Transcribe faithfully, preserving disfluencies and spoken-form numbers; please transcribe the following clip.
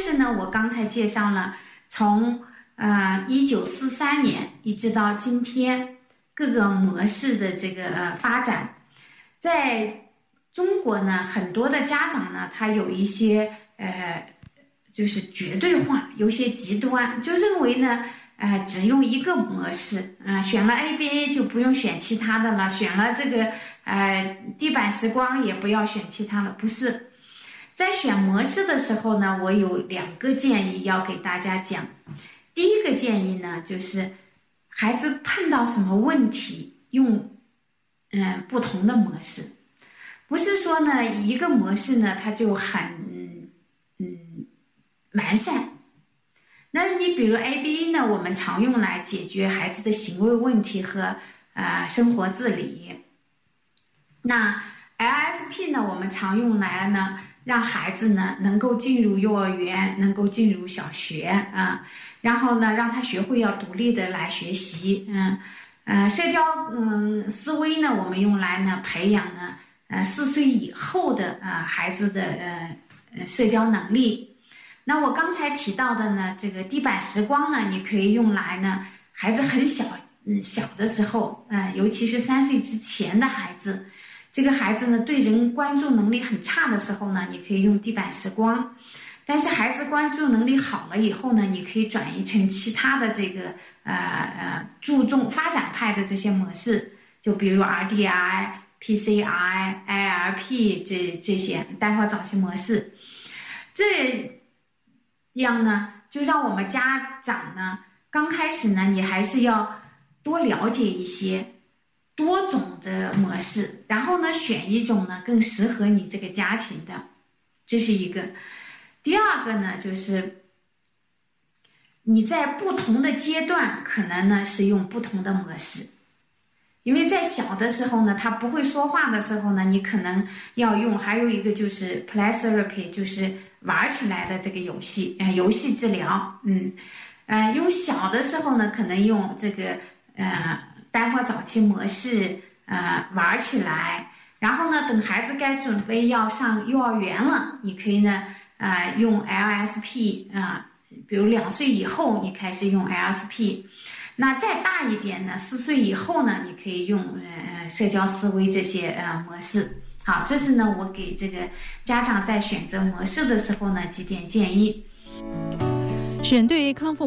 是呢，我刚才介绍了从呃一九四三年一直到今天各个模式的这个呃发展。在中国呢，很多的家长呢，他有一些呃就是绝对化，有些极端，就认为呢呃只用一个模式，呃选了 A B A 就不用选其他的了，选了这个呃地板时光也不要选其他的。不是，在选模式的时候呢，我有两个建议要给大家讲。第一个建议呢，就是孩子碰到什么问题用嗯不同的模式，不是说呢一个模式呢它就很嗯完善。那你比如 A B A 呢，我们常用来解决孩子的行为问题和呃生活自理。那 L S P 呢，我们常用来呢让孩子呢能够进入幼儿园，能够进入小学啊，然后呢让他学会要独立的来学习。嗯呃社交嗯思维呢，我们用来呢培养呢呃四岁以后的啊、呃、孩子的呃呃社交能力。那我刚才提到的呢，这个地板时光呢，你可以用来呢孩子很小嗯小的时候，呃尤其是三岁之前的孩子，这个孩子呢对人关注能力很差的时候呢，你可以用地板时光。但是孩子关注能力好了以后呢，你可以转移成其他的这个呃呃注重发展派的这些模式，就比如 R D I、P C I、I L P 这这些单化早期模式。这样呢，就让我们家长呢，刚开始呢，你还是要多了解一些多种的模式，然后呢，选一种呢更适合你这个家庭的，这是一个。第二个呢，就是你在不同的阶段可能呢是用不同的模式。因为在小的时候呢，他不会说话的时候呢，你可能要用，还有一个就是 play therapy， 就是玩起来的这个游戏，呃，游戏治疗，嗯，呃，用小的时候呢，可能用这个呃单化早期模式，呃，玩起来，然后呢，等孩子该准备要上幼儿园了，你可以呢，呃，用 L S P 啊、呃，比如两岁以后你开始用 L S P。那再大一点呢，四岁以后呢，你可以用呃社交思维这些呃模式。好，这是呢我给这个家长在选择模式的时候呢几点建议。 选对康复